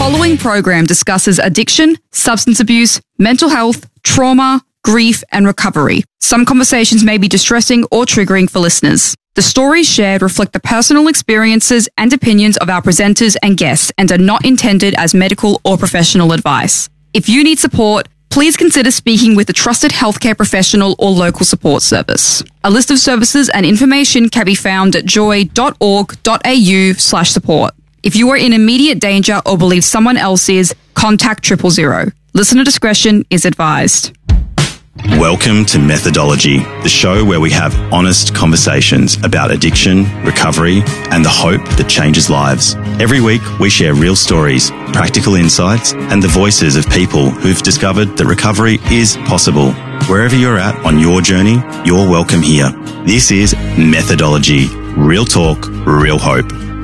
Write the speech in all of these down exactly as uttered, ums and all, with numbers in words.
following program discusses addiction, substance abuse, mental health, trauma, grief, and recovery. Some conversations may be distressing or triggering for listeners. The stories shared reflect the personal experiences and opinions of our presenters and guests and are not intended as medical or professional advice. If you need support, please consider speaking with a trusted healthcare professional or local support service. A list of services and information can be found at joy.org.au slash support. If you are in immediate danger or believe someone else is, contact triple zero. Listener discretion is advised. Welcome to Methodology, the show where we have honest conversations about addiction, recovery, and the hope that changes lives. Every week, we share real stories, practical insights, and the voices of people who've discovered that recovery is possible. Wherever you're at on your journey, you're welcome here. This is Methodology, real talk, real hope.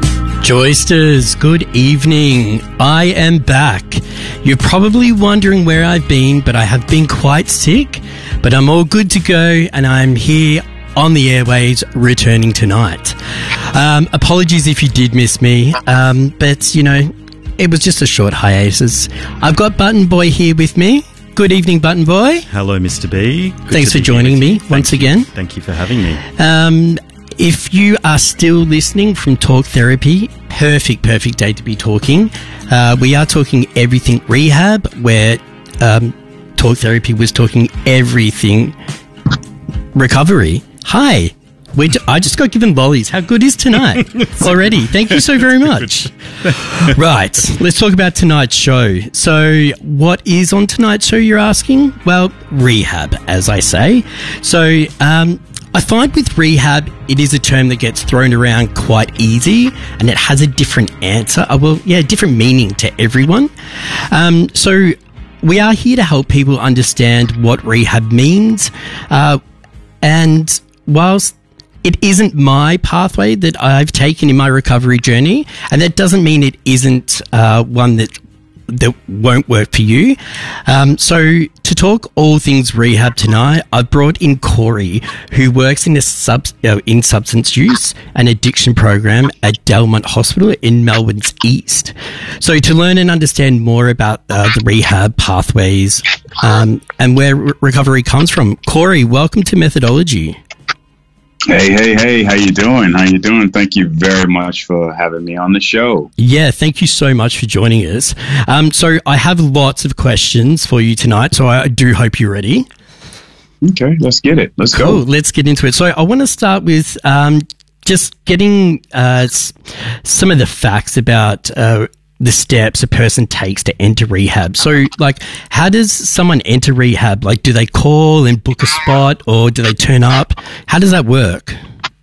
Joysters, good evening. I am back. You're probably wondering where I've been, but I have been quite sick, but I'm all good to go and I'm here on the airwaves returning tonight. Um, apologies if you did miss me, um, but you know, it was just a short hiatus. I've got Button Boy here with me. Good evening, Button Boy. Hello, Mister B. Good Thanks for joining me once again. Thank you for having me. Um, If you are still listening from Talk Therapy, perfect, perfect day to be talking. Uh, we are talking everything rehab, where um, Talk Therapy was talking everything recovery. Hi. We j- I just got given lollies. How good is tonight already? Thank you so very much. Right. Let's talk about tonight's show. So what is on tonight's show, you're asking? Well, rehab, as I say. So, um... I find with rehab, it is a term that gets thrown around quite easy and it has a different answer. Uh, well, yeah, different meaning to everyone. Um, so we are here to help people understand what rehab means. Uh, and whilst it isn't my pathway that I've taken in my recovery journey, and that doesn't mean it isn't uh, one that that won't work for you. Um, so to talk all things rehab tonight, I've brought in Corey, who works in a sub, uh, in substance use and addiction program at Delmont Hospital in Melbourne's East. So to learn and understand more about uh, the rehab pathways um, and where re- recovery comes from, Corey, welcome to Methodology. Hey, hey, hey, how you doing? How you doing? Thank you very much for having me on the show. Yeah, thank you so much for joining us. Um, so I have lots of questions for you tonight, so I do hope you're ready. Okay, let's get it. Let's cool, go. Let's get into it. So I want to start with um, just getting uh, s- some of the facts about uh, the steps a person takes to enter rehab. So, like, how does someone enter rehab? Like, do they call and book a spot, or do they turn up? How does that work?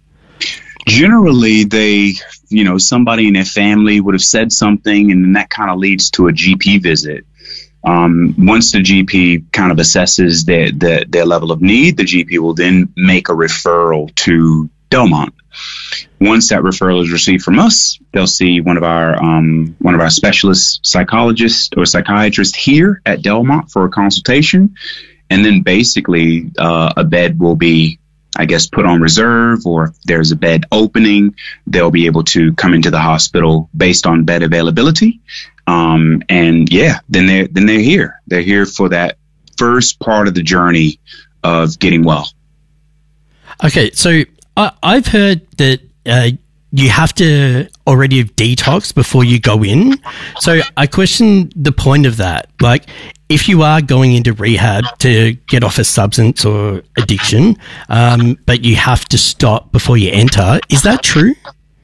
Generally, they, you know, somebody in their family would have said something, and then that kind of leads to a G P visit. Um, once the G P kind of assesses their, their, their level of need, the G P will then make a referral to Delmont. Once that referral is received from us, they'll see one of our um, one of our specialist psychologists or psychiatrists here at Delmont for a consultation, and then basically uh, a bed will be, I guess, put on reserve, or if there's a bed opening, they'll be able to come into the hospital based on bed availability. Um, and yeah, then they're then they're here. They're here for that first part of the journey of getting well. Okay, so I, I've heard that uh, you have to already have detox before you go in. So I question the point of that. Like, if you are going into rehab to get off a substance or addiction, um, but you have to stop before you enter, is that true?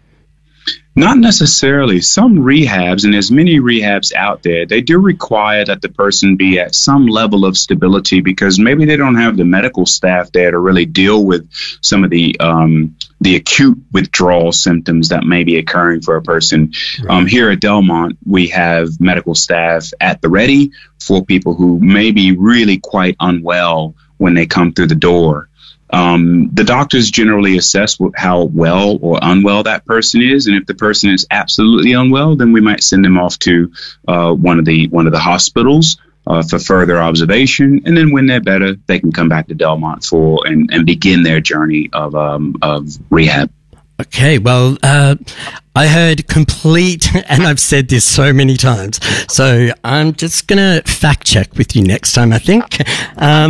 Not necessarily. Some rehabs, and there's many rehabs out there, they do require that the person be at some level of stability, because maybe they don't have the medical staff there to really deal with some of the um, the acute withdrawal symptoms that may be occurring for a person. Right. Um, here at Delmont, we have medical staff at the ready for people who may be really quite unwell when they come through the door. Um, the doctors generally assess how well or unwell that person is, and if the person is absolutely unwell, then we might send them off to uh, one of the one of the hospitals uh, for further observation. And then when they're better, they can come back to Delmont for and, and begin their journey of um, of rehab. Okay, well, uh, I heard complete, and I've said this so many times, so I'm just going to fact check with you next time, I think. Um,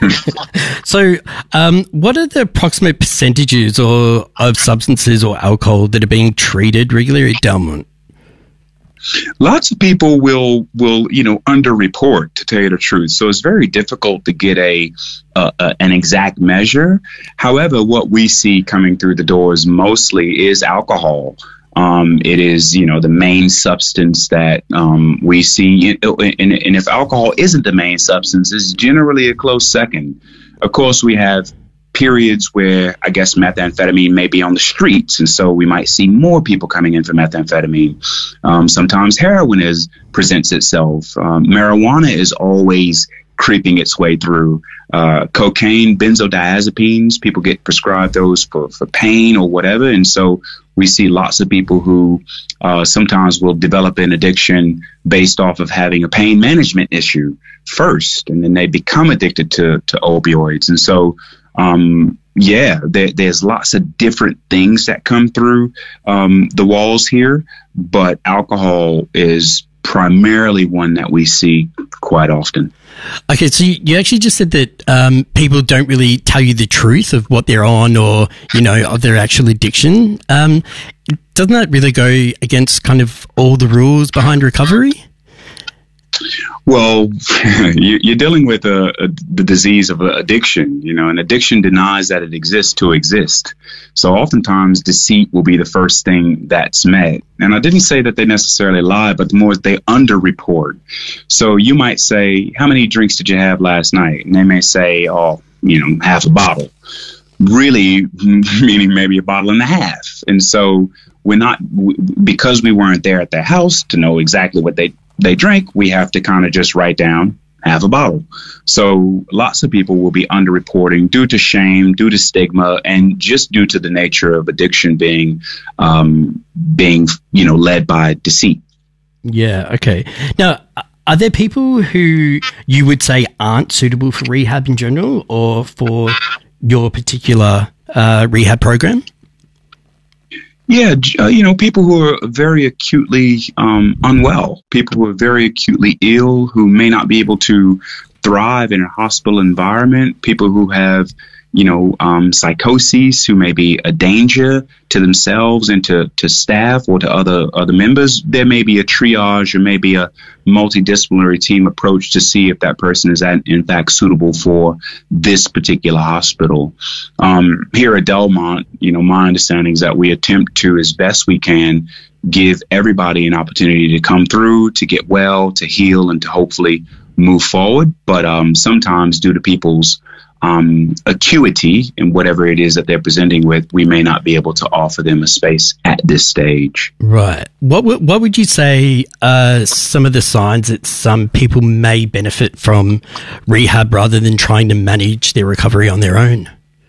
so, um, what are the approximate percentages or of substances or alcohol that are being treated regularly at Delmont? Lots of people will will you know underreport, to tell you the truth. So it's very difficult to get a uh, uh, an exact measure. However, what we see coming through the doors mostly is alcohol. Um, it is you know the main substance that um, we see, and, and if alcohol isn't the main substance, it's generally a close second. Of course, we have periods where I guess methamphetamine may be on the streets, and so we might see more people coming in for methamphetamine. Um, sometimes heroin is presents itself. Um, marijuana is always creeping its way through. Uh, cocaine, benzodiazepines, people get prescribed those for, for pain or whatever, and so we see lots of people who uh, sometimes will develop an addiction based off of having a pain management issue first, and then they become addicted to, to opioids. And so Um, yeah, there, there's lots of different things that come through um, the walls here, but alcohol is primarily one that we see quite often. Okay, so you, you actually just said that um, people don't really tell you the truth of what they're on, or, you know, of their actual addiction. Um, doesn't that really go against kind of all the rules behind recovery? Well, you're dealing with a, a, the disease of addiction, you know, and addiction denies that it exists to exist. So oftentimes deceit will be the first thing that's met. And I didn't say that they necessarily lie, but the more they underreport. So you might say, how many drinks did you have last night? And they may say, oh, you know, half a bottle. Really, meaning maybe a bottle and a half. And so we're not, because we weren't there at their house to know exactly what they they drink, we have to kind of just write down half a bottle. So lots of people will be underreporting due to shame, due to stigma, and just due to the nature of addiction being, um, being, you know, led by deceit. Yeah. Okay. Now, are there people who you would say aren't suitable for rehab in general, or for your particular uh, rehab program? Yeah, uh, you know, people who are very acutely um, unwell, people who are very acutely ill, who may not be able to thrive in a hospital environment, people who have, you know, um, psychoses, who may be a danger to themselves and to, to staff or to other other members. There may be a triage or maybe a multidisciplinary team approach to see if that person is at, in fact suitable for this particular hospital. Um, here at Delmont, you know, my understanding is that we attempt to, as best we can, give everybody an opportunity to come through, to get well, to heal, and to hopefully move forward. But um, sometimes due to people's Um, acuity and whatever it is that they're presenting with, we may not be able to offer them a space at this stage. Right. What w- what would you say are some of the signs that some people may benefit from rehab rather than trying to manage their recovery on their own?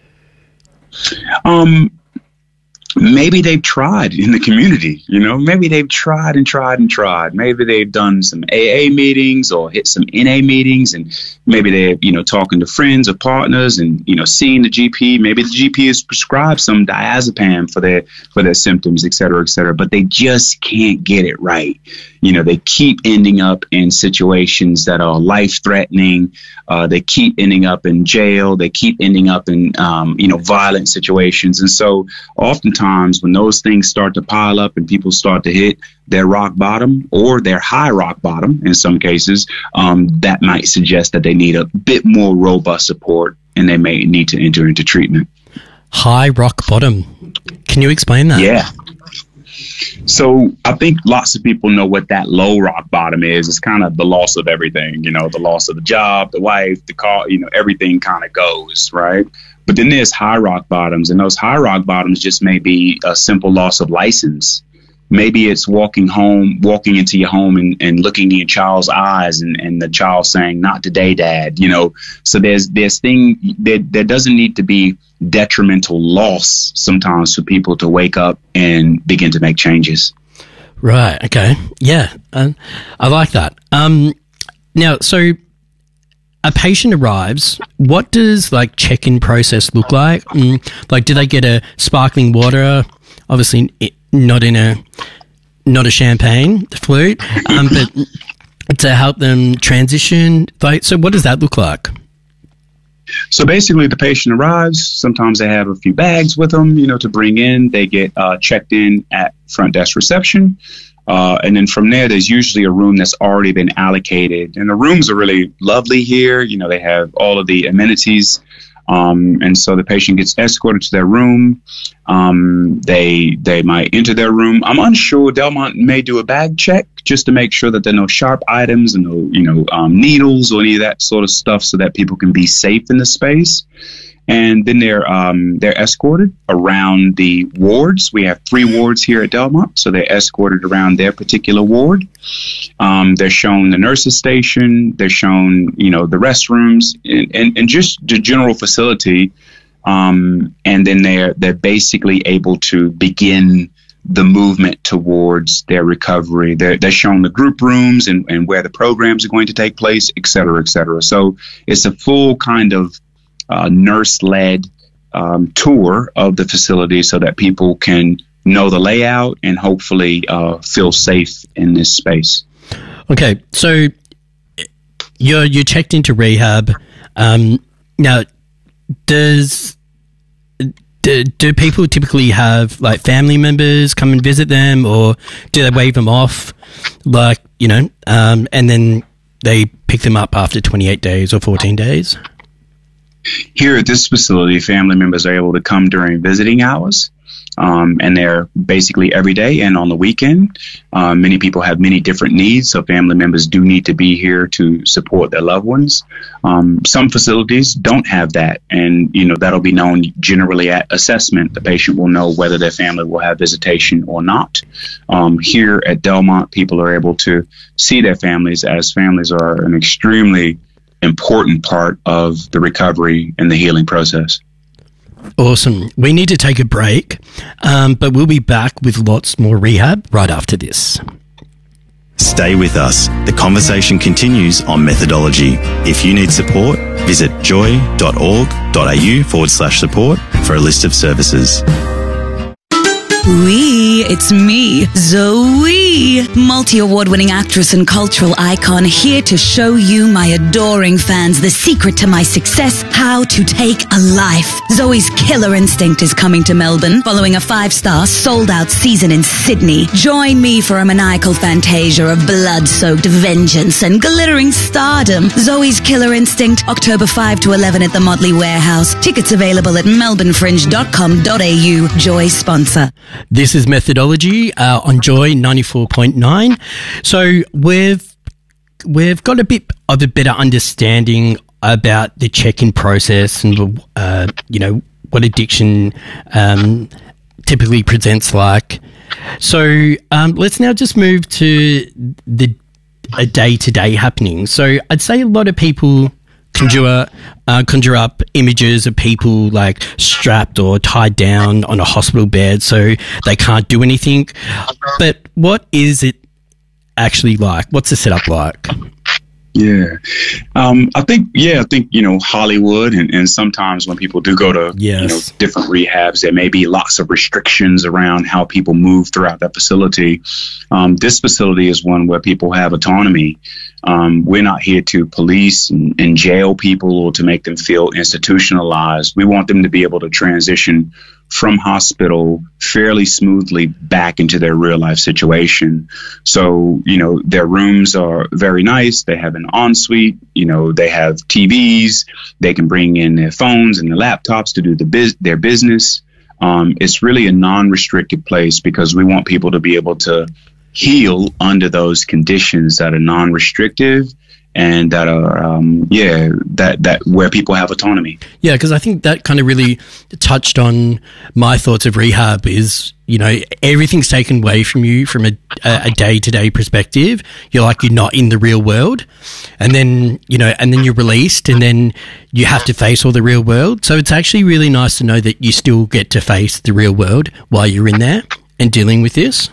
Um, maybe they've tried in the community, you know, maybe they've tried and tried and tried. Maybe they've done some A A meetings or hit some N A meetings, and maybe they're, you know, talking to friends or partners and, you know, seeing the G P. Maybe the G P has prescribed some diazepam for their, for their symptoms, et cetera, et cetera, but they just can't get it right. You know, they keep ending up in situations that are life threatening. Uh, they keep ending up in jail. They keep ending up in, um, you know, violent situations. And so oftentimes when those things start to pile up and people start to hit their rock bottom or their high rock bottom in some cases, um, that might suggest that they need a bit more robust support and they may need to enter into treatment. High rock bottom. Can you explain that? Yeah. So I think lots of people know what that low rock bottom is. It's kind of the loss of everything, you know, the loss of the job, the wife, the car, you know, everything kind of goes, right? But then there's high rock bottoms, and those high rock bottoms just may be a simple loss of license. Maybe it's walking home, walking into your home and, and looking in your child's eyes and, and the child saying, "Not today, Dad," you know. So there's there's thing there, there doesn't need to be detrimental loss sometimes for people to wake up and begin to make changes. Right. Okay. Yeah. Uh, I like that. Um, now, so a patient arrives. What does like check-in process look like? Mm, like, do they get a sparkling water obviously not in a not a champagne flute, um, but to help them transition. Like, so what does that look like? So basically, the patient arrives. Sometimes they have a few bags with them, you know, to bring in. They get uh, checked in at front desk reception. Uh, and then from there, there's usually a room that's already been allocated. And the rooms are really lovely here. You know, they have all of the amenities. Um, and so the patient gets escorted to their room. Um, they they might enter their room. I'm unsure. Delmont may do a bag check just to make sure that there are no sharp items and no, you know, um, needles or any of that sort of stuff, so that people can be safe in the space. And then they're um, they're escorted around the wards. We have three wards here at Delmont, so they're escorted around their particular ward. Um, they're shown the nurses' station. They're shown, you know, the restrooms and, and, and just the general facility. Um, and then they're they're basically able to begin the movement towards their recovery. They're, they're shown the group rooms and, and where the programs are going to take place, et cetera, et cetera. So it's a full kind of Uh, nurse-led um, tour of the facility so that people can know the layout and hopefully uh, feel safe in this space. Okay, so you're you're checked into rehab. Um, now, does do, do people typically have like family members come and visit them, or do they wave them off, like, you know, um, and then they pick them up after twenty-eight days or fourteen days? Here at this facility, family members are able to come during visiting hours, um, and they're basically every day and on the weekend. Uh, many people have many different needs, so family members do need to be here to support their loved ones. Um, some facilities don't have that, and you know that'll be known generally at assessment. The patient will know whether their family will have visitation or not. Um, here at Delmont, people are able to see their families, as families are an extremely important part of the recovery and the healing process. Awesome. We need to take a break, um, but we'll be back with lots more rehab right after this. Stay with us. The conversation continues on methodology. If you need support, visit joy.org.au forward slash support for a list of services. Oui, it's me, Zoe, multi-award winning actress and cultural icon, here to show you, my adoring fans, the secret to my success, how to take a life. Zoe's Killer Instinct is coming to Melbourne, following a five-star sold-out season in Sydney. Join me for a maniacal fantasia of blood-soaked vengeance and glittering stardom. Zoe's Killer Instinct, October fifth to eleventh at the Motley Warehouse. Tickets available at melbourne fringe dot com dot a u. Joy sponsor. This is Methodology uh, on Joy ninety-four point nine. So we've we've got a bit of a better understanding about the check-in process and uh, you know what addiction um, typically presents like. So um, let's now just move to the a day-to-day happening. So I'd say a lot of people conjure uh, conjure up images of people like strapped or tied down on a hospital bed so they can't do anything. But what is it actually like? What's the setup like? Yeah. Um, I think, yeah, I think, you know, Hollywood and, and sometimes when people do go to, yes. you know, different rehabs, there may be lots of restrictions around how people move throughout that facility. Um, this facility is one where people have autonomy. Um, we're not here to police and, and jail people or to make them feel institutionalized. We want them to be able to transition from hospital fairly smoothly back into their real life situation. So, you know, their rooms are very nice. They have an ensuite, you know, they have T Vs, they can bring in their phones and their laptops to do the biz- their business. Um, it's really a non-restricted place because we want people to be able to heal under those conditions that are non-restrictive and that are, um, yeah, that, that where people have autonomy. Yeah, because I think that kind of really touched on my thoughts of rehab is, you know, everything's taken away from you from a, a day-to-day perspective. You're like, you're not in the real world. And then, you know, and then you're released and then you have to face all the real world. So it's actually really nice to know that you still get to face the real world while you're in there and dealing with this.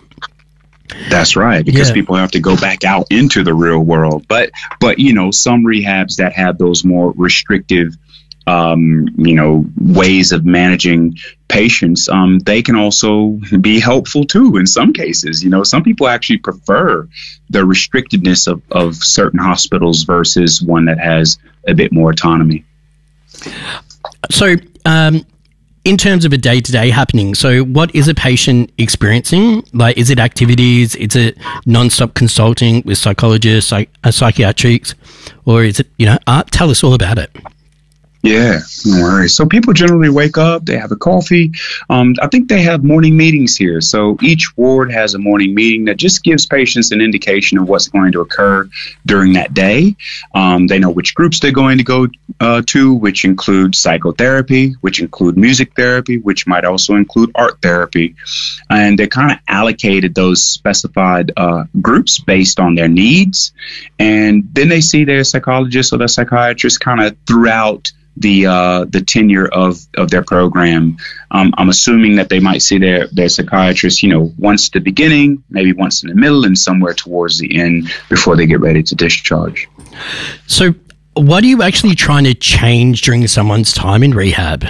That's right, because yeah. people have to go back out into the real world. But, but you know, some rehabs that have those more restrictive um, you know, ways of managing patients, um, they can also be helpful too in some cases. You know, some people actually prefer the restrictedness of, of certain hospitals versus one that has a bit more autonomy. So, um, in terms of a day-to-day happening, so what is a patient experiencing? Like, is it activities? Is it non-stop consulting with psychologists, psych- uh, psychiatrics, or is it, you know, art? Tell us all about it. Yeah, no worries. So people generally wake up, they have a coffee. Um, I think they have morning meetings here. So each ward has a morning meeting that just gives patients an indication of what's going to occur during that day. Um, they know which groups they're going to go uh, to, which include psychotherapy, which include music therapy, which might also include art therapy. And they're kind of allocated those specified uh, groups based on their needs. And then they see their psychologist or their psychiatrist kind of throughout the uh, the tenure of, of their program. Um, I'm assuming that they might see their, their psychiatrist, you know, once at the beginning, maybe once in the middle, and somewhere towards the end before they get ready to discharge. So what are you actually trying to change during someone's time in rehab?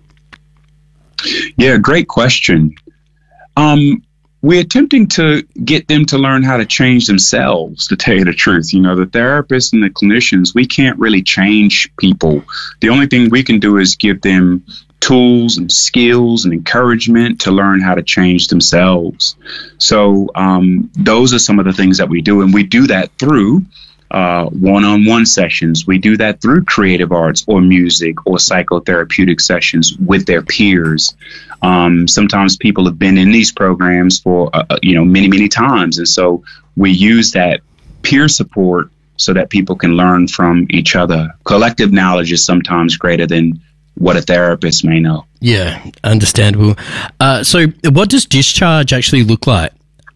Yeah, great question. Um, we're attempting to get them to learn how to change themselves, to tell you the truth. You know, the therapists and the clinicians, we can't really change people. The only thing we can do is give them tools and skills and encouragement to learn how to change themselves. So um, those are some of the things that we do, and we do that through Uh, one-on-one sessions. We do that through creative arts or music or psychotherapeutic sessions with their peers. Um, sometimes people have been in these programs for, uh, you know, many, many times. And so we use that peer support so that people can learn from each other. Collective knowledge is sometimes greater than what a therapist may know. Yeah, understandable. Uh, so what does discharge actually look like?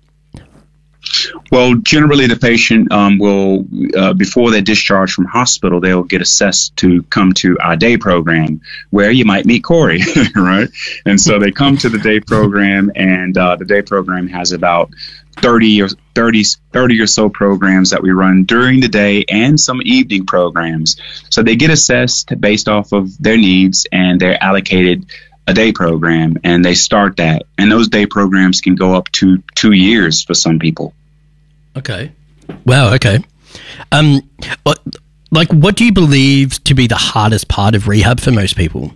Well, generally the patient um, will, uh, before they're discharged from hospital, they'll get assessed to come to our day program where you might meet Corey, right? And so they come to the day program, and uh, the day program has about thirty or thirty, thirty or so programs that we run during the day and some evening programs. So they get assessed based off of their needs, and they're allocated a day program, and they start that. And those day programs can go up to two years for some people. Okay. Wow. Okay. Um, what, like, what do you believe to be the hardest part of rehab for most people?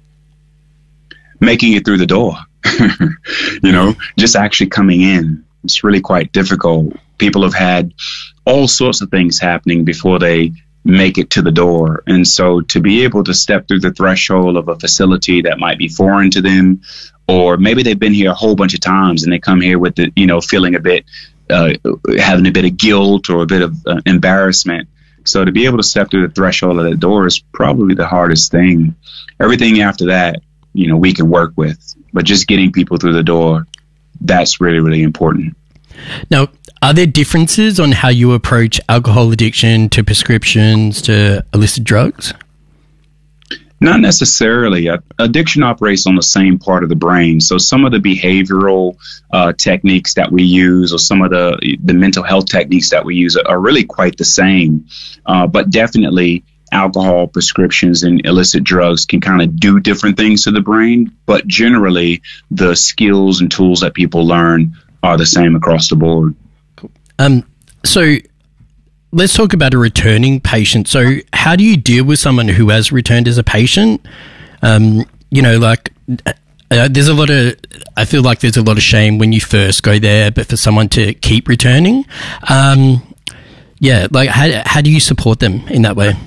Making it through the door. You know, just actually coming in. It's really quite difficult. People have had all sorts of things happening before they make it to the door. And so to be able to step through the threshold of a facility that might be foreign to them, or maybe they've been here a whole bunch of times and they come here with the, you know, feeling a bit, uh, having a bit of guilt or a bit of uh, embarrassment. So to be able to step through the threshold of the door is probably the hardest thing. Everything after that, you know, we can work with, but just getting people through the door, that's really, really important. Now, are there differences on how you approach alcohol addiction to prescriptions to illicit drugs? Not necessarily. Addiction operates on the same part of the brain. So some of the behavioral uh, techniques that we use, or some of the the mental health techniques that we use, are really quite the same. Uh, but definitely alcohol, prescriptions, and illicit drugs can kind of do different things to the brain. But generally, the skills and tools that people learn are the same across the board. Um. So let's talk about a returning patient. So how do you deal with someone who has returned as a patient? Um, you know, like uh, there's a lot of, I feel like there's a lot of shame when you first go there, but for someone to keep returning, um, yeah, like how, how do you support them in that way?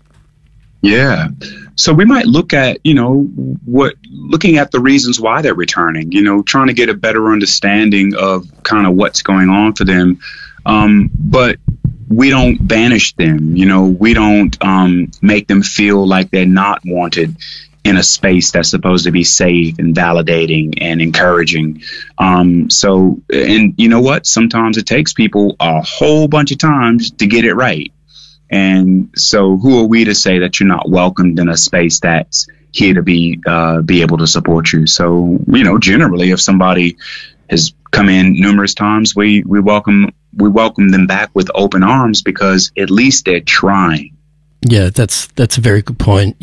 Yeah. So we might look at, you know, what, looking at the reasons why they're returning, you know, trying to get a better understanding of kind of what's going on for them. Um, but we don't banish them, you know, we don't um, make them feel like they're not wanted in a space that's supposed to be safe and validating and encouraging. Um, so, and you know what? Sometimes it takes people a whole bunch of times to get it right. And so who are we to say that you're not welcomed in a space that's here to be uh, be able to support you? So, you know, generally, if somebody has come in numerous times, we, we welcome we welcome them back with open arms, because at least they're trying. Yeah, that's that's a very good point. Yeah.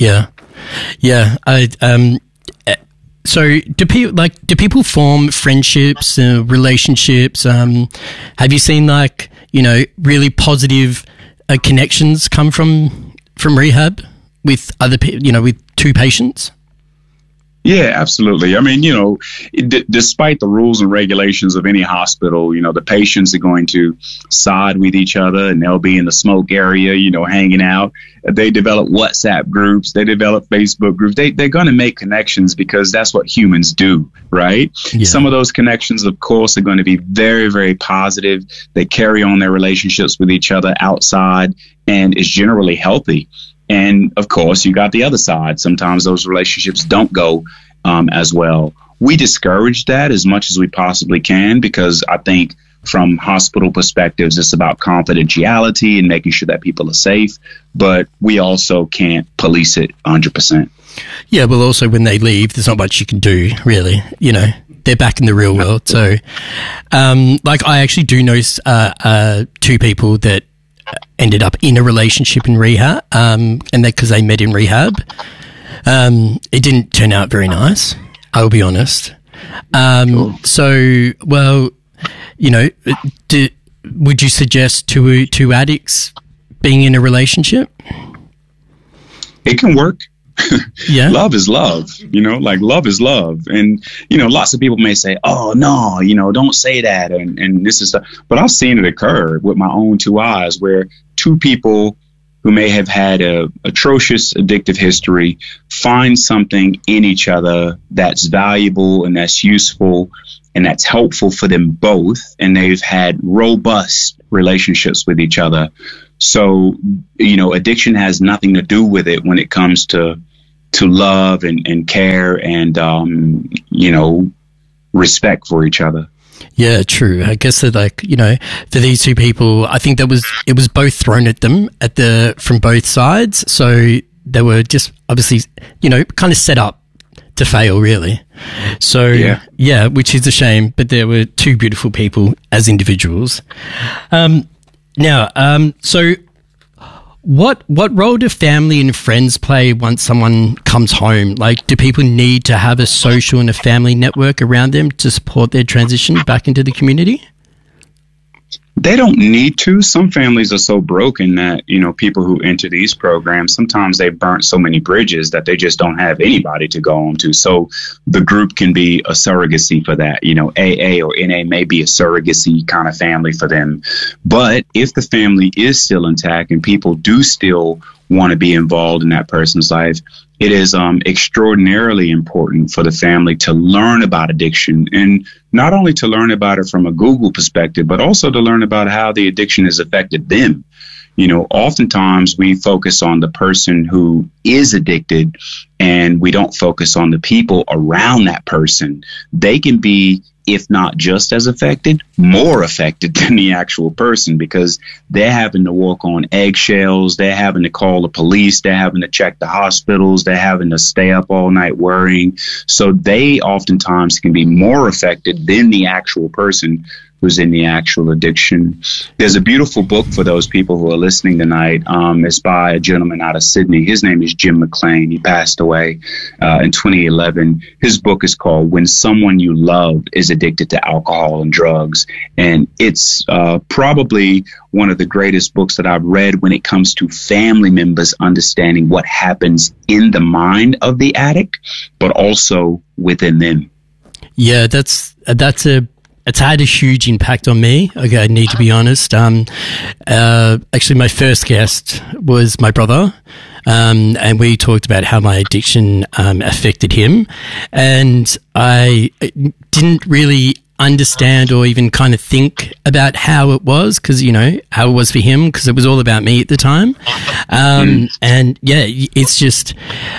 Yeah. I, um, so do people like, do people form friendships, uh, relationships? Um, have you seen like, you know, really positive uh, connections come from, from rehab with other people, you know, with two patients? Yeah, absolutely. I mean, you know, d- despite the rules and regulations of any hospital, you know, the patients are going to side with each other and they'll be in the smoke area, you know, hanging out. They develop WhatsApp groups. They develop Facebook groups. They, they're going to make connections because that's what humans do, right? Yeah. Some of those connections, of course, are going to be very, very positive. They carry on their relationships with each other outside and is generally healthy. And of course, you got the other side. Sometimes those relationships don't go um, as well. We discourage that as much as we possibly can because I think from hospital perspectives, it's about confidentiality and making sure that people are safe. But we also can't police it one hundred percent. Yeah, well, also when they leave, there's not much you can do, really. You know, they're back in the real world. So, um, like, I actually do know uh, uh, two people that ended up in a relationship in rehab, um, and that because they met in rehab. Um, it didn't turn out very nice, I will be honest. Um, sure. So, well, you know, do, would you suggest to to addicts being in a relationship? It can work. Yeah. Love is love, you know, like love is love. And, you know, lots of people may say, oh, no, you know, don't say that. And, and this is stuff. But I've seen it occur with my own two eyes where two people who may have had a atrocious addictive history find something in each other that's valuable and that's useful and that's helpful for them both. And they've had robust relationships with each other. So, you know, addiction has nothing to do with it when it comes to to love and, and care and, um, you know, respect for each other. Yeah, true. I guess that, like, you know, for these two people, I think that was it was both thrown at them at the from both sides. So they were just obviously, you know, kind of set up to fail, really. So yeah, yeah which is a shame. But there were two beautiful people as individuals. Um, now, um, so. What what role do family and friends play once someone comes home? Like, do people need to have a social and a family network around them to support their transition back into the community? They don't need to. Some families are so broken that, you know, people who enter these programs, sometimes they burnt so many bridges that they just don't have anybody to go on to. So the group can be a surrogacy for that. You know, A A or N A may be a surrogacy kind of family for them. But if the family is still intact and people do still want to be involved in that person's life, it is um, extraordinarily important for the family to learn about addiction, and not only to learn about it from a Google perspective, but also to learn about how the addiction has affected them. You know, oftentimes we focus on the person who is addicted and we don't focus on the people around that person. They can be, if not just as affected, more affected than the actual person because they're having to walk on eggshells. They're having to call the police. They're having to check the hospitals. They're having to stay up all night worrying. So they oftentimes can be more affected than the actual person who's in the actual addiction. There's a beautiful book for those people who are listening tonight. Um, it's by a gentleman out of Sydney. His name is Jim McLean. He passed away uh, in twenty eleven. His book is called When Someone You Love is Addicted to Alcohol and Drugs. And it's uh, probably one of the greatest books that I've read when it comes to family members understanding what happens in the mind of the addict, but also within them. Yeah, that's that's a It's had a huge impact on me. Okay, I need to be honest. Um, uh, actually, my first guest was my brother, um, and we talked about how my addiction um, affected him. And I didn't really understand or even kind of think about how it was, because, you know, how it was for him, because it was all about me at the time. Um, mm. And yeah, it's just...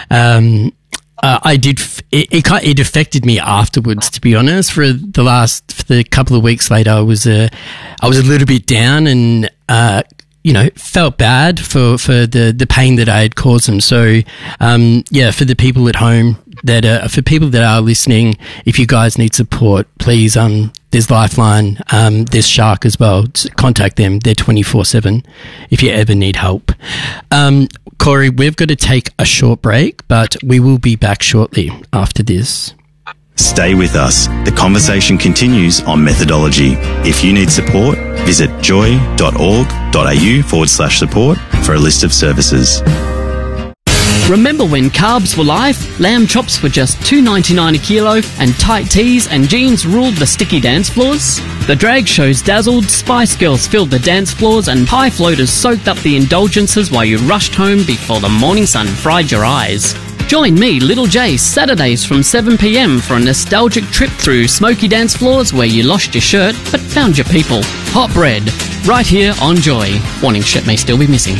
Um, Uh, I did. F- it, it it affected me afterwards, to be honest. For the last, for the couple of weeks later, I was a, I was a little bit down, and uh, you know, felt bad for, for the, the pain that I had caused them. So, um, yeah, for the people at home that are, for people that are listening, if you guys need support, please, um, there's Lifeline, um, there's Shark as well. Contact them. They're twenty-four seven if you ever need help. Um, Corey, we've got to take a short break, but we will be back shortly after this. Stay with us. The conversation continues on methodology. If you need support, visit joy.org.au forward slash support for a list of services. Remember when carbs were life? Lamb chops were just two dollars ninety-nine a kilo and tight tees and jeans ruled the sticky dance floors? The drag shows dazzled, Spice Girls filled the dance floors and high floaters soaked up the indulgences while you rushed home before the morning sun fried your eyes. Join me, Little J, Saturdays from seven p m for a nostalgic trip through smoky dance floors where you lost your shirt but found your people. Hot bread, right here on Joy. Warning, shirt may still be missing.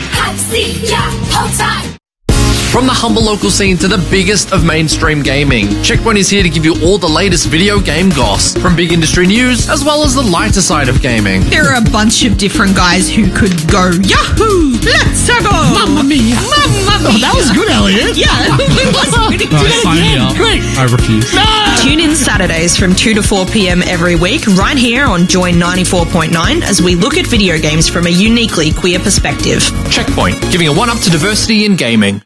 From the humble local scene to the biggest of mainstream gaming, Checkpoint is here to give you all the latest video game goss, from big industry news as well as the lighter side of gaming. There are a bunch of different guys who could go, Yahoo! Let's go! Mamma mia! Mamma mia! Oh, that was good, Elliot. Yeah, it was really No, good. sign me up. Great. I refuse. No! Tune in Saturdays from two to four p m every week, right here on Joy ninety-four point nine, as we look at video games from a uniquely queer perspective. Checkpoint, giving a one-up to diversity in gaming.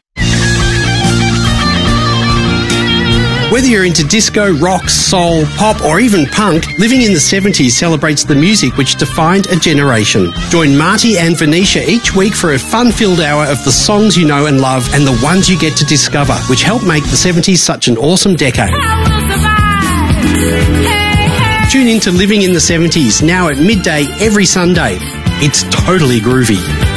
Whether you're into disco, rock, soul, pop, or even punk, Living in the seventies celebrates the music which defined a generation. Join Marty and Venetia each week for a fun-filled hour of the songs you know and love and the ones you get to discover, which helped make the seventies such an awesome decade. Tune in to Living in the seventies, now at midday every Sunday. It's totally groovy.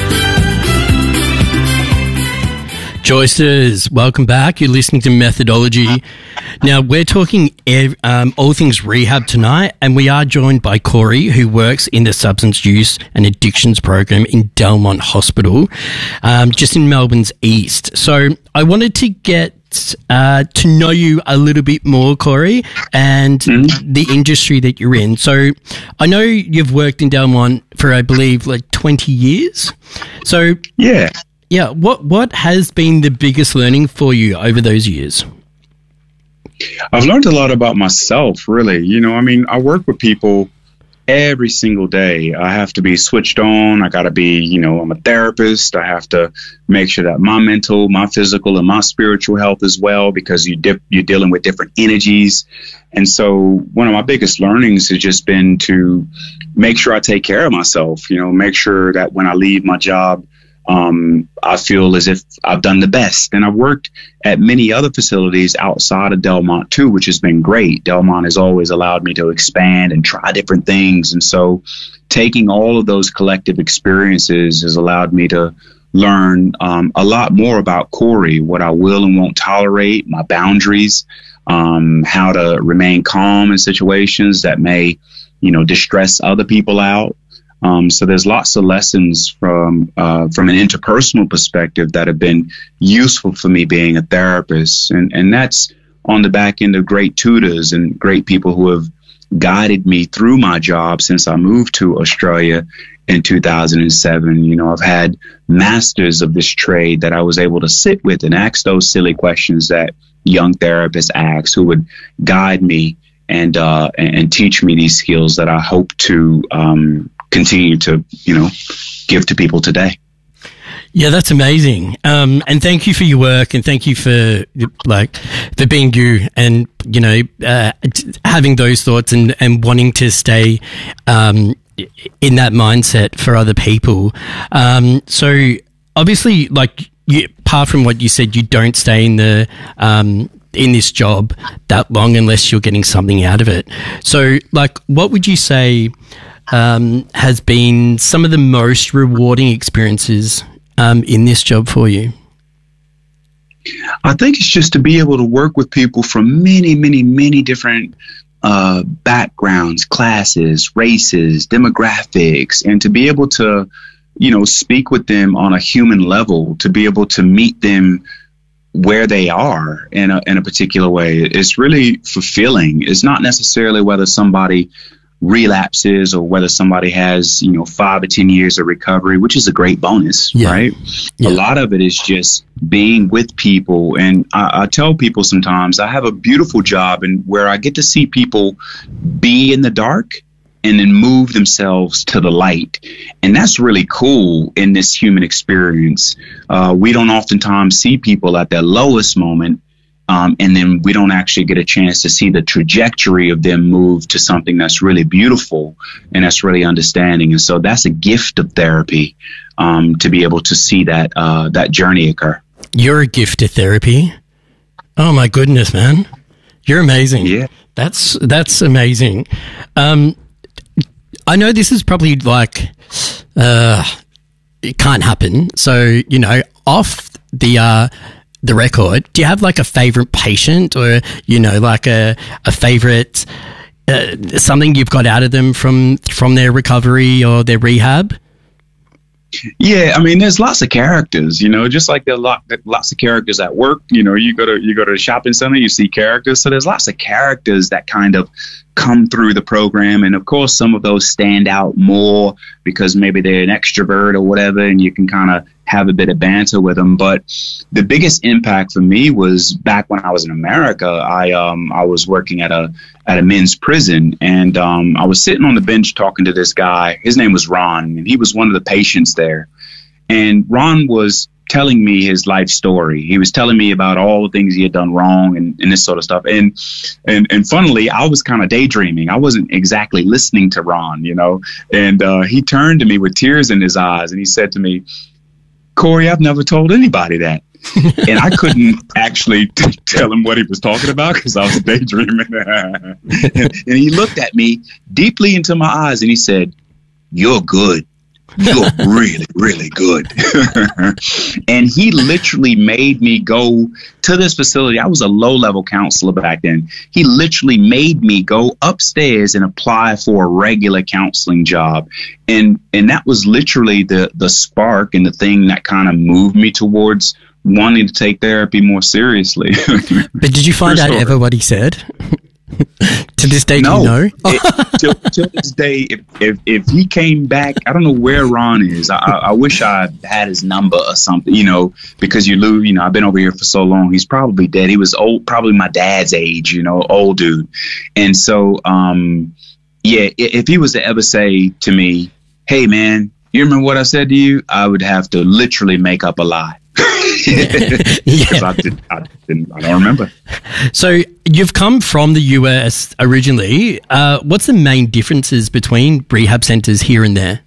Joysters, welcome back. You're listening to Methodology. Now, we're talking ev- um, all things rehab tonight, and we are joined by Corey, who works in the substance use and addictions program in Delmont Hospital, um, just in Melbourne's east. So I wanted to get uh, to know you a little bit more, Corey, and mm-hmm. the industry that you're in. So I know you've worked in Delmont for, I believe, like twenty years. So yeah. Yeah, what what has been the biggest learning for you over those years? I've learned a lot about myself, really. You know, I mean, I work with people every single day. I have to be switched on. I got to be, you know, I'm a therapist. I have to make sure that my mental, my physical, and my spiritual health as well, because you dip, you're dealing with different energies. And so one of my biggest learnings has just been to make sure I take care of myself, you know, make sure that when I leave my job, Um, I feel as if I've done the best. And I've worked at many other facilities outside of Delmont too, which has been great. Delmont has always allowed me to expand and try different things. And so taking all of those collective experiences has allowed me to learn um, a lot more about Corey, what I will and won't tolerate, my boundaries, um, how to remain calm in situations that may, you know, distress other people out. Um, so there's lots of lessons from uh, from an interpersonal perspective that have been useful for me being a therapist. And, and that's on the back end of great tutors and great people who have guided me through my job since I moved to Australia in two thousand seven. You know, I've had masters of this trade that I was able to sit with and ask those silly questions that young therapists ask, who would guide me and uh, and teach me these skills that I hope to um, continue to, you know, give to people today. Yeah, that's amazing. Um, and thank you for your work, and thank you for like for being you, and you know, uh, having those thoughts and, and wanting to stay um, in that mindset for other people. Um, so obviously, like you, apart from what you said, you don't stay in the um, in this job that long unless you're getting something out of it. So, like, what would you say um, has been some of the most rewarding experiences Um, in this job for you? I think it's just to be able to work with people from many, many, many different uh, backgrounds, classes, races, demographics, and to be able to, you know, speak with them on a human level, to be able to meet them where they are in a, in a particular way. It's really fulfilling. It's not necessarily whether somebody relapses or whether somebody has, you know, five or ten years of recovery, which is a great bonus, yeah. right? Yeah. A lot of it is just being with people. And I, I tell people sometimes I have a beautiful job and where I get to see people be in the dark and then move themselves to the light. And that's really cool in this human experience. Uh, we don't oftentimes see people at their lowest moment. Um, and then we don't actually get a chance to see the trajectory of them move to something that's really beautiful and that's really understanding. And so that's a gift of therapy, um, to be able to see that uh, that journey occur. You're a gift of therapy. Oh my goodness, man, you're amazing. Yeah, that's that's amazing. Um, I know this is probably like uh, it can't happen. So you know, off the. Uh, the record, do you have like a favorite patient or, you know, like a, a favorite, uh, something you've got out of them from, from their recovery or their rehab? Yeah, I mean, there's lots of characters, you know, just like there are lot, lots of characters at work. You know, you go to you go to a shopping center, you see characters. So there's lots of characters that kind of come through the program. And of course, some of those stand out more because maybe they're an extrovert or whatever, and you can kind of have a bit of banter with them. But the biggest impact for me was back when I was in America. I um I was working at a at a men's prison, and um I was sitting on the bench talking to this guy. His name was Ron, and he was one of the patients there. And Ron was telling me his life story. He was telling me about all the things he had done wrong and, and this sort of stuff. And and and funnily, I was kind of daydreaming. I wasn't exactly listening to Ron, you know. And uh, he turned to me with tears in his eyes, and he said to me, "Corey, I've never told anybody that." And I couldn't actually t- tell him what he was talking about because I was daydreaming. and, and he looked at me deeply into my eyes and he said, "You're good. You're really, really good." And he literally made me go to this facility. I was a low-level counselor back then. He literally made me go upstairs and apply for a regular counseling job. And and that was literally the, the spark and the thing that kind of moved me towards wanting to take therapy more seriously. But did you find out ever what he said? To this day, no, do you know? it, till, till this day, if, if if he came back, I don't know where Ron is. I, I wish I had his number or something, you know, because you lose, you know, I've been over here for so long. He's probably dead. He was old, probably my dad's age, you know, old dude. And so, um, yeah, if he was to ever say to me, "Hey, man, you remember what I said to you?" I would have to literally make up a lie. Because I, did, I, didn't, I don't remember. So you've come from the U S originally. Uh, what's the main differences between rehab centers here and there?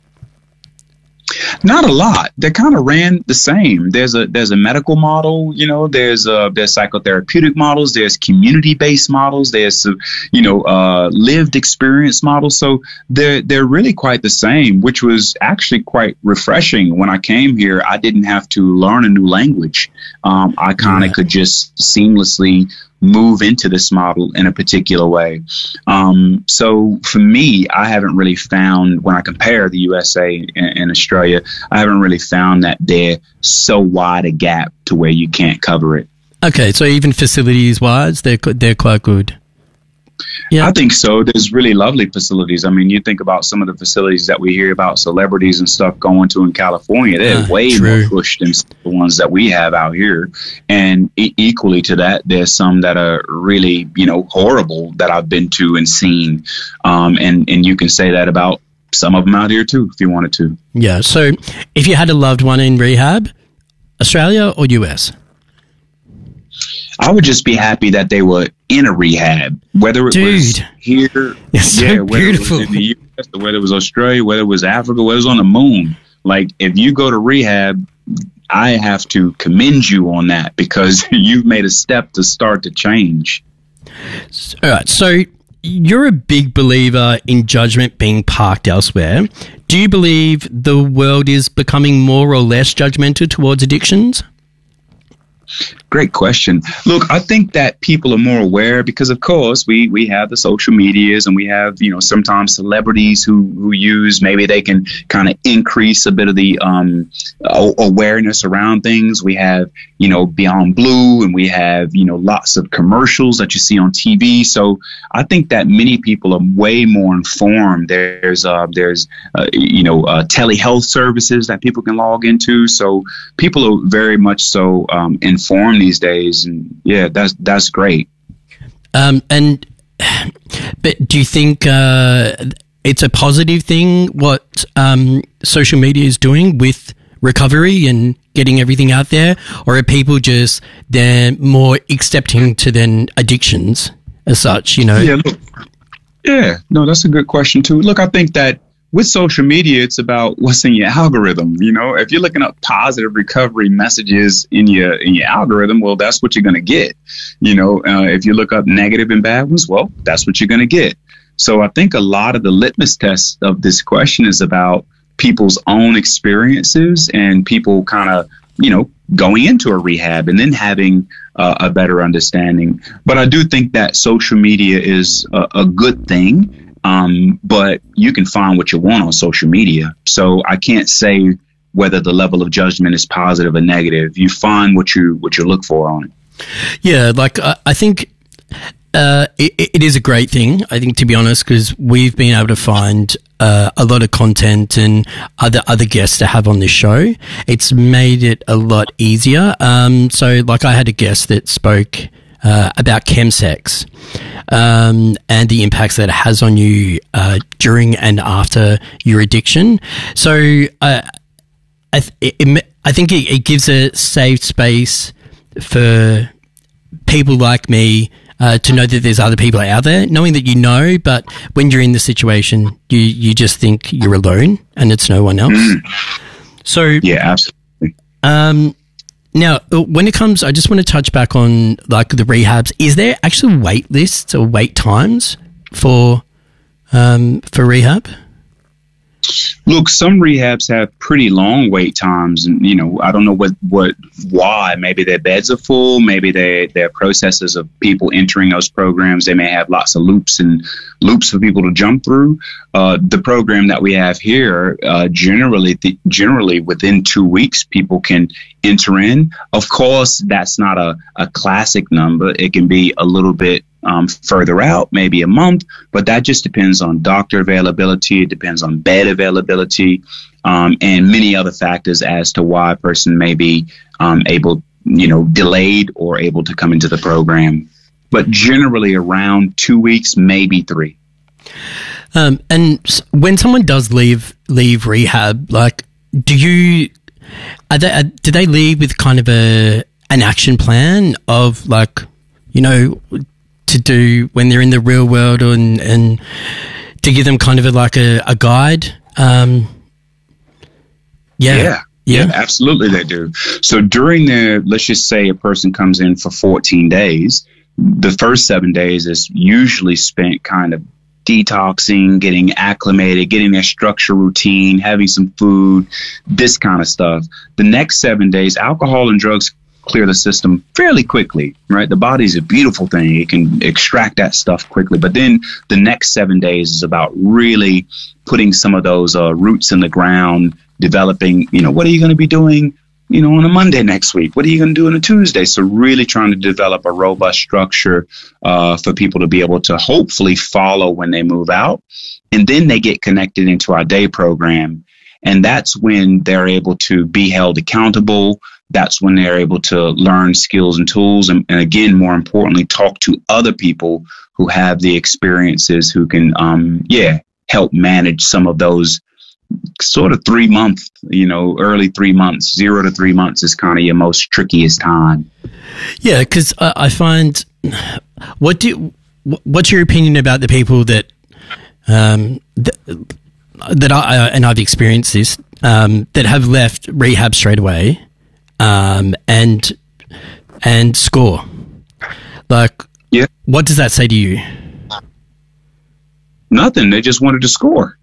Not a lot. They kind of ran the same. There's a there's a medical model, you know. There's uh there's psychotherapeutic models. There's community based models. There's you know uh, lived experience models. So they're they're really quite the same, which was actually quite refreshing. When I came here, I didn't have to learn a new language. Um, I kind of yeah. could just seamlessly move into this model in a particular way. Um, so for me, I haven't really found, when I compare the U S A and, and Australia, I haven't really found that they're so wide a gap to where you can't cover it. Okay, so even facilities wise, they're they're quite good. Yeah, I think so. There's really lovely facilities. I mean, you think about some of the facilities that we hear about celebrities and stuff going to in California. They're uh, way true. more pushed than the ones that we have out here. And e- equally to that, there's some that are really, you know, horrible that I've been to and seen. Um, and, and you can say that about some of them out here too, if you wanted to. Yeah. So if you had a loved one in rehab, Australia or U S? I would just be happy that they were in a rehab, whether it Dude, was here, it's yeah, so whether beautiful. it was in the U S, or whether it was Australia, whether it was Africa, whether it was on the moon. Like, if you go to rehab, I have to commend you on that because you've made a step to start to change. All right, so you're a big believer in judgment being parked elsewhere. Do you believe the world is becoming more or less judgmental towards addictions? Great question. Look, I think that people are more aware because, of course, we, we have the social medias and we have, you know, sometimes celebrities who, who use, maybe they can kind of increase a bit of the um, awareness around things. We have, you know, Beyond Blue, and we have, you know, lots of commercials that you see on T V. So I think that many people are way more informed. There's, uh, there's uh, you know, uh, telehealth services that people can log into. So people are very much so um, informed these days, and yeah, that's that's great. Um, and but do you think uh, it's a positive thing what um, social media is doing with recovery and getting everything out there, or are people just they're more accepting to then addictions as such? You know? Yeah. Look, yeah. No, that's a good question too. Look, I think that with social media, it's about what's in your algorithm. You know, if you're looking up positive recovery messages in your in your algorithm, well, that's what you're going to get. You know, uh, if you look up negative and bad ones, well, that's what you're going to get. So I think a lot of the litmus test of this question is about people's own experiences and people kind of, you know, going into a rehab and then having uh, a better understanding. But I do think that social media is a, a good thing. Um, but you can find what you want on social media. So I can't say whether the level of judgment is positive or negative. You find what you what you look for on it. Yeah, like uh, I think uh, it, it is a great thing. I think, to be honest, because we've been able to find uh, a lot of content and other other guests to have on this show. It's made it a lot easier. Um, so, like, I had a guest that spoke Uh, about chemsex um, and the impacts that it has on you uh, during and after your addiction. So uh, I, th- it, I think it, it gives a safe space for people like me uh, to know that there's other people out there, knowing that you know, but when you're in the situation, you, you just think you're alone and it's no one else. Mm. So yeah, absolutely. Um, Now, when it comes, I just want to touch back on like the rehabs. Is there actually wait lists or wait times for um, for rehab? Look, some rehabs have pretty long wait times, and you know, I don't know what, what, why. Maybe their beds are full. Maybe they, their processes of people entering those programs. They may have lots of loops and loops for people to jump through. Uh, the program that we have here, uh, generally, th- generally within two weeks, people can enter in. Of course, that's not a, a classic number. It can be a little bit Um, further out, maybe a month, but that just depends on doctor availability. It depends on bed availability, um, and many other factors as to why a person may be um, able, you know, delayed or able to come into the program. But generally around two weeks, maybe three. Um, and when someone does leave leave rehab, like, do you are they, are, do they leave with kind of a an action plan of like, you know, to do when they're in the real world, and, and to give them kind of a, like a, a guide? Um, yeah. yeah. Yeah. Yeah, absolutely they do. So during the, let's just say a person comes in for fourteen days, the first seven days is usually spent kind of detoxing, getting acclimated, getting their structure routine, having some food, this kind of stuff. The next seven days, alcohol and drugs clear the system fairly quickly, right? The body's a beautiful thing. It can extract that stuff quickly. But then the next seven days is about really putting some of those uh, roots in the ground, developing, you know, what are you going to be doing, you know, on a Monday next week? What are you going to do on a Tuesday? So really trying to develop a robust structure uh, for people to be able to hopefully follow when they move out. And then they get connected into our day program. And that's when they're able to be held accountable. That's when they're able to learn skills and tools. And, and again, more importantly, talk to other people who have the experiences who can, um, yeah, help manage some of those sort of three month, you know, early three months, zero to three months is kind of your most trickiest time. Yeah. Cause I, I find, what do, what's your opinion about the people that, um, that, that I, and I've experienced this, um, that have left rehab straight away? Um, and, and score. Like, yeah. What does that say to you? Nothing. They just wanted to score.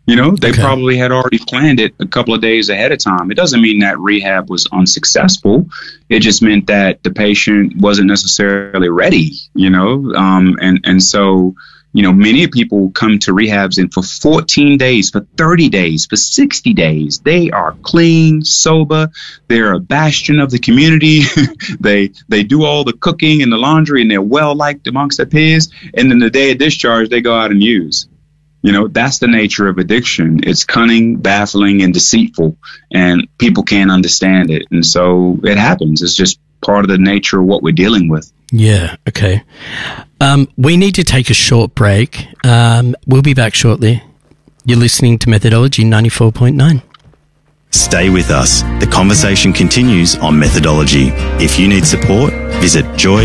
You know, they Okay. probably had already planned it a couple of days ahead of time. It doesn't mean that rehab was unsuccessful. It just meant that the patient wasn't necessarily ready, you know, um, and, and so, you know, many people come to rehabs and for fourteen days, for thirty days, for sixty days, they are clean, sober. They're a bastion of the community. they they do all the cooking and the laundry, and they're well liked amongst their peers. And then the day of discharge, they go out and use. You know, that's the nature of addiction. It's cunning, baffling, and deceitful, and people can't understand it. And so it happens. It's just part of the nature of what we're dealing with. Yeah, okay. Um, we need to take a short break. Um, we'll be back shortly. You're listening to Methodology ninety-four point nine. Stay with us. The conversation continues on Methodology. If you need support, visit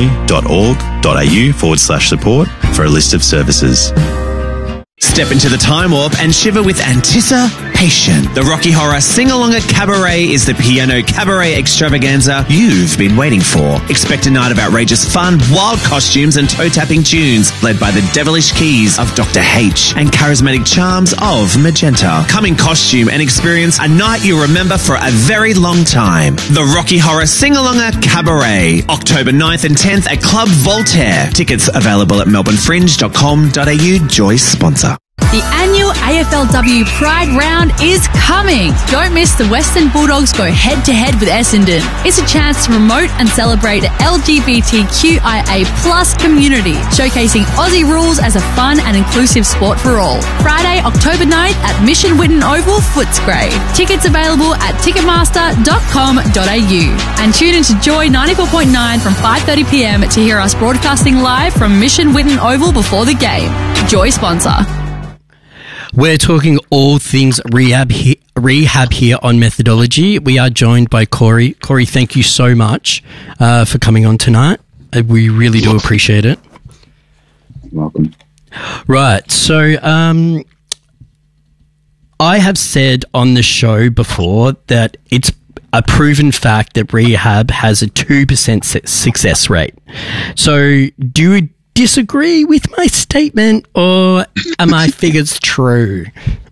joy.org.au forward slash support for a list of services. Step into the time warp and shiver with anticipation. The Rocky Horror Sing-Along at Cabaret is the piano cabaret extravaganza you've been waiting for. Expect a night of outrageous fun, wild costumes and toe-tapping tunes led by the devilish keys of Doctor H and charismatic charms of Magenta. Come in costume and experience a night you'll remember for a very long time. The Rocky Horror Sing-Along at Cabaret, October ninth and tenth at Club Voltaire. Tickets available at melbourne fringe dot com dot a u. Joy sponsor. The annual A F L W Pride Round is coming. Don't miss the Western Bulldogs go head-to-head with Essendon. It's a chance to promote and celebrate the L G B T Q I A plus community, showcasing Aussie rules as a fun and inclusive sport for all. Friday, October ninth at Mission Whitten Oval, Footscray. Tickets available at ticketmaster dot com dot a u. And tune into Joy ninety-four point nine from five thirty p m to hear us broadcasting live from Mission Whitten Oval before the game. Joy sponsor. We're talking all things rehab, he- rehab here on Methodology. We are joined by Corey. Corey, thank you so much uh, for coming on tonight. Uh, we really do appreciate it. Welcome. Right. So, um, I have said on the show before that it's a proven fact that rehab has a two percent su- success rate. So, do you disagree with my statement, or are my figures true?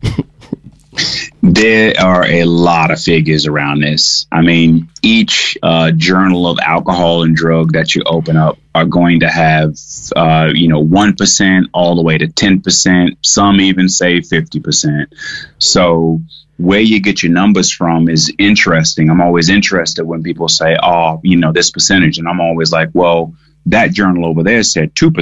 There are a lot of figures around this. I mean, each uh, journal of alcohol and drug that you open up are going to have, uh, you know, one percent all the way to ten percent. Some even say fifty percent. So where you get your numbers from is interesting. I'm always interested when people say, oh, you know, this percentage. And I'm always like, well, that journal over there said two percent.